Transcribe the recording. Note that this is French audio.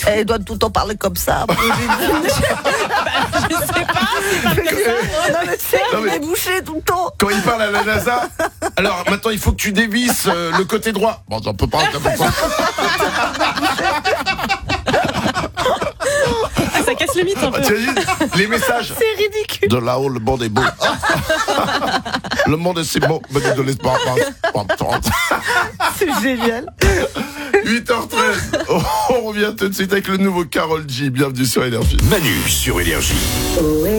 Elle doit tout le temps parler comme ça. Je sais pas, c'est pas comme ça. Non, mais tu sais, Non, il mais- est bouché tout le temps. Quand il parle à la NASA, alors maintenant il faut que tu dévisses le côté droit. Bon, j'en peux pas. Ah, ça casse le mythe un peu. T'imagines les messages. C'est ridicule. De là-haut, le monde est beau. Le monde est si beau. Me dit de l'espoir. C'est génial. 8h13. On revient tout de suite avec le nouveau Karol G. Bienvenue sur Énergie. Manu sur Énergie.